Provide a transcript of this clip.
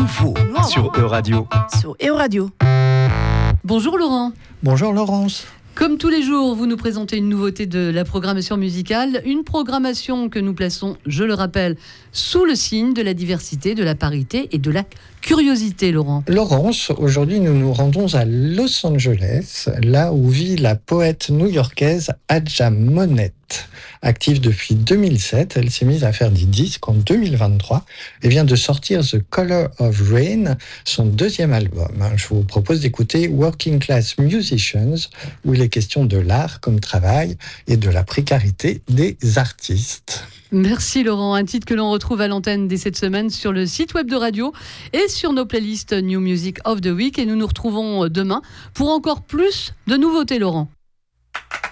Nouveau sur E-Radio. Sur E-Radio. Bonjour Laurent. Bonjour Laurence. Comme tous les jours, vous nous présentez une nouveauté de la programmation musicale, une programmation que nous plaçons, je le rappelle, sous le signe de la diversité, de la parité et de la curiosité, Laurent. Laurence, aujourd'hui nous nous rendons à Los Angeles, là où vit la poète new-yorkaise Adja Monette. Active depuis 2007, elle s'est mise à faire des disques en 2023 et vient de sortir The Color of Rain, son deuxième album. Je vous propose d'écouter Working Class Musicians, où il est question de l'art comme travail et de la précarité des artistes. Merci Laurent, un titre que l'on retrouve à l'antenne dès cette semaine sur le site web de radio et sur nos playlists New Music of the Week. Et nous nous retrouvons demain pour encore plus de nouveautés, Laurent.